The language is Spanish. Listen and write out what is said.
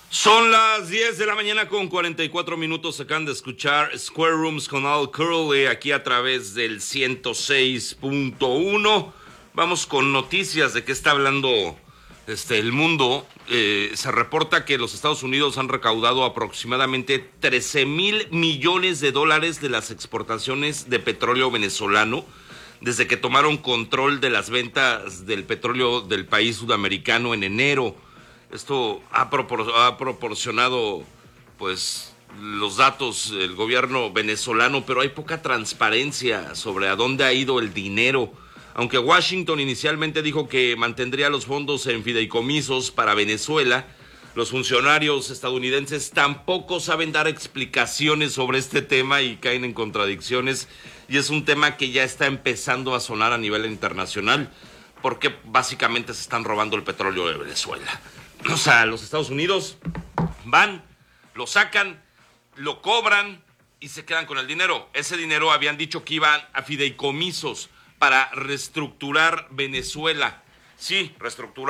Son las 10 de la mañana con 44 minutos. Acaban de escuchar Square Rooms con Al Curley aquí a través del 106.1. Vamos con noticias de qué está hablando el mundo. Se reporta que los Estados Unidos han recaudado aproximadamente 13,000 millones de dólares de las exportaciones de petróleo venezolano desde que tomaron control de las ventas del petróleo del país sudamericano en enero. Esto ha proporcionado, pues, los datos del gobierno venezolano, pero hay poca transparencia sobre a dónde ha ido el dinero. Aunque Washington inicialmente dijo que mantendría los fondos en fideicomisos para Venezuela, los funcionarios estadounidenses tampoco saben dar explicaciones sobre este tema y caen en contradicciones. Y es un tema que ya está empezando a sonar a nivel internacional, porque básicamente se están robando el petróleo de Venezuela. O sea, los Estados Unidos van, lo sacan, lo cobran y se quedan con el dinero. Ese dinero habían dicho que iban a fideicomisos para reestructurar Venezuela. Sí, reestructurar.